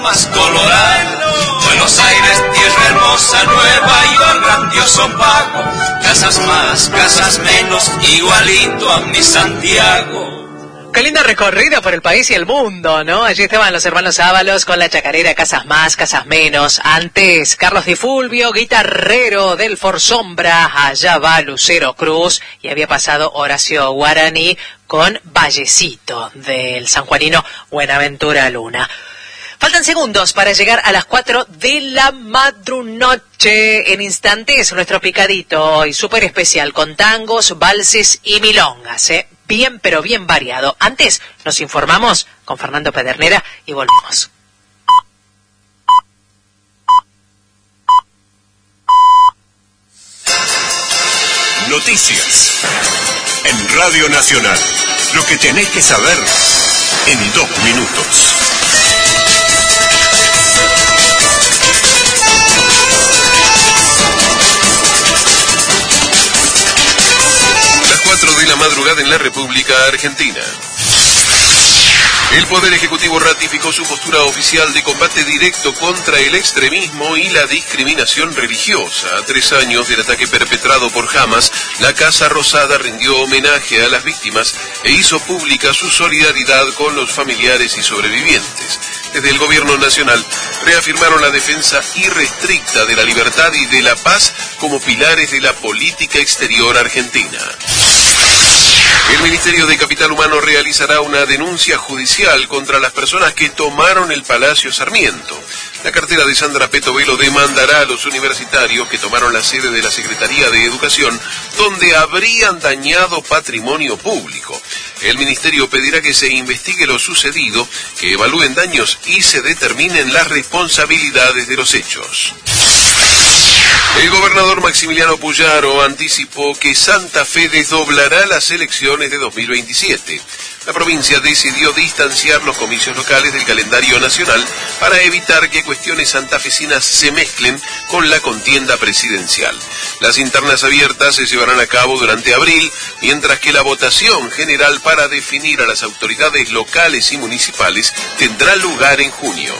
más colorado. Buenos Aires, tierra hermosa, Nueva York, grandioso pago. Casas más, casas menos, igualito a mi Santiago. Qué lindo recorrido por el país y el mundo, ¿no? Allí estaban los hermanos Ábalos con la chacarera Casas Más, Casas Menos. Antes, Carlos Di Fulvio, guitarrero del Forsombra. Allá va Lucero Cruz. Y había pasado Horacio Guaraní con Vallecito del sanjuanino Buenaventura Luna. Faltan segundos para llegar a las 4 de la madrunoche. En instantes, nuestro picadito hoy súper especial con tangos, valses y milongas, ¿eh? Bien, pero bien variado. Antes, nos informamos con Fernando Pedernera y volvemos. Noticias en Radio Nacional. Lo que tenés que saber en 2 minutos. De la madrugada en la República Argentina. El Poder Ejecutivo ratificó su postura oficial de combate directo contra el extremismo y la discriminación religiosa. A 3 años del ataque perpetrado por Hamas, la Casa Rosada rindió homenaje a las víctimas e hizo pública su solidaridad con los familiares y sobrevivientes. Desde el Gobierno Nacional reafirmaron la defensa irrestricta de la libertad y de la paz como pilares de la política exterior argentina. El Ministerio de Capital Humano realizará una denuncia judicial contra las personas que tomaron el Palacio Sarmiento. La cartera de Sandra Petovelo demandará a los universitarios que tomaron la sede de la Secretaría de Educación, donde habrían dañado patrimonio público. El Ministerio pedirá que se investigue lo sucedido, que evalúen daños y se determinen las responsabilidades de los hechos. El gobernador Maximiliano Puyaro anticipó que Santa Fe desdoblará las elecciones de 2027. La provincia decidió distanciar los comicios locales del calendario nacional para evitar que cuestiones santafesinas se mezclen con la contienda presidencial. Las internas abiertas se llevarán a cabo durante abril, mientras que la votación general para definir a las autoridades locales y municipales tendrá lugar en junio.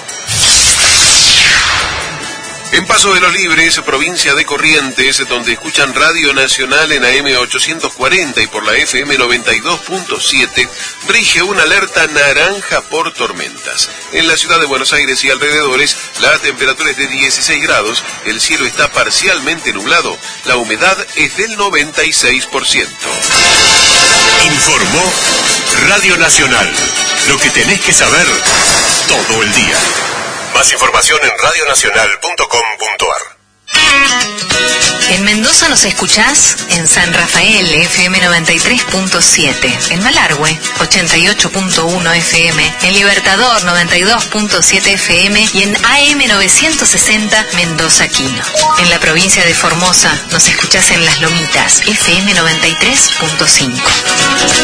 En Paso de los Libres, provincia de Corrientes, donde escuchan Radio Nacional en AM 840 y por la FM 92.7, rige una alerta naranja por tormentas. En la ciudad de Buenos Aires y alrededores, la temperatura es de 16 grados, el cielo está parcialmente nublado, la humedad es del 96%. Informó Radio Nacional. Lo que tenés que saber todo el día. Más información en radionacional.com.ar. En Mendoza nos escuchás en San Rafael, FM 93.7, en Malargüe, 88.1 FM, en Libertador, 92.7 FM y en AM 960, Mendoza Quino. En la provincia de Formosa nos escuchás en Las Lomitas, FM 93.5.